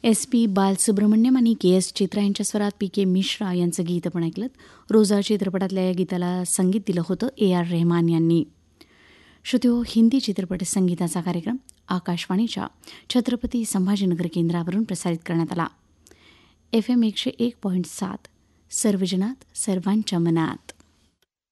SP Balasubramaniam आणि KS चित्रा यांच्या स्वरात PK मिश्रा यांचं गीत आपण ऐकलं. रोजा चित्रपटातल्या या गीताला संगीत दिलं होतं AR रेहमान यांनी. श्रोत्यो, हिंदी चित्रपट संगीताचा कार्यक्रम आकाशवाणीच्या छत्रपती संभाजीनगर केंद्रावरून प्रसारित करण्यात आला. FM 101.7 सर्वजनात सर्वांच्या मनात.